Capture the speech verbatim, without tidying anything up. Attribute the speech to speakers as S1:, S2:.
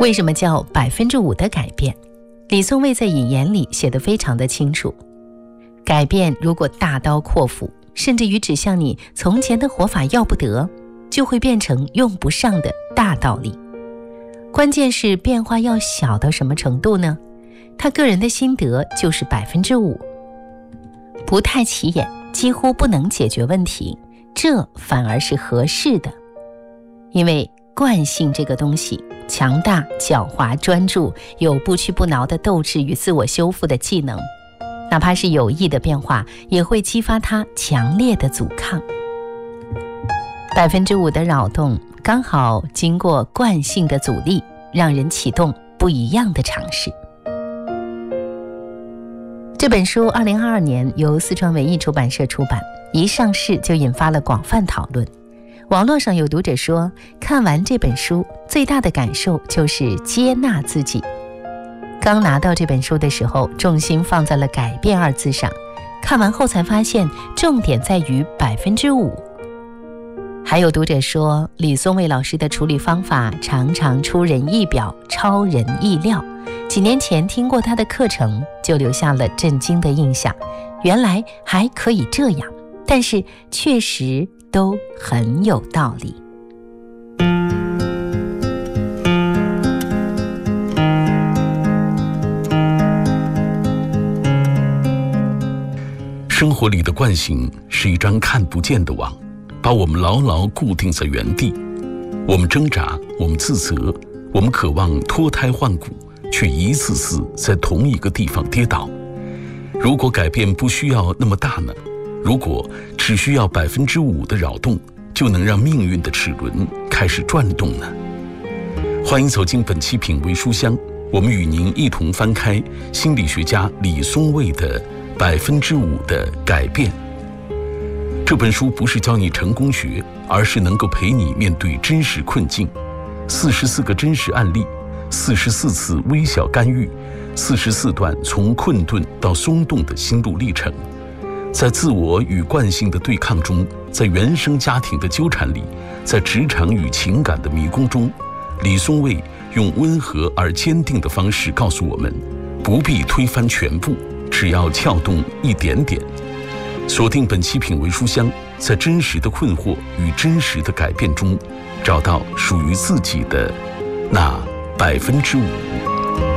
S1: 为什么叫百分之五的改变？李松蔚在引言里写得非常的清楚。改变如果大刀阔斧，甚至于指向你从前的活法要不得，就会变成用不上的大道理。关键是变化要小到什么程度呢？他个人的心得就是百分之五，不太起眼，几乎不能解决问题，这反而是合适的。因为惯性这个东西强大、狡猾、专注，有不屈不挠的斗志与自我修复的技能，哪怕是有益的变化，也会激发他强烈的阻抗。百分之五的扰动，刚好经过惯性的阻力，让人启动不一样的尝试。这本书二零二二年由四川文艺出版社出版，一上市就引发了广泛讨论。网络上有读者说，看完这本书最大的感受就是接纳自己。刚拿到这本书的时候，重心放在了改变二字上，看完后才发现重点在于百分之五。还有读者说，李松蔚老师的处理方法常常出人意表，超人意料。几年前听过他的课程，就留下了震惊的印象，原来还可以这样，但是确实都很有道理。
S2: 生活里的惯性是一张看不见的网，把我们牢牢固定在原地。我们挣扎，我们自责，我们渴望脱胎换骨，却一次次在同一个地方跌倒。如果改变不需要那么大呢？如果只需要百分之五的扰动，就能让命运的齿轮开始转动呢？欢迎走进本期品味书香，我们与您一同翻开心理学家李松蔚的百分之五的改变。这本书不是教你成功学，而是能够陪你面对真实困境。四十四个真实案例，四十四次微小干预，四十四段从困顿到松动的心路历程。在自我与惯性的对抗中，在原生家庭的纠缠里，在职场与情感的迷宫中，李松蔚用温和而坚定的方式告诉我们，不必推翻全部，只要撬动一点点。锁定本期品味书香，在真实的困惑与真实的改变中，找到属于自己的那百分之五。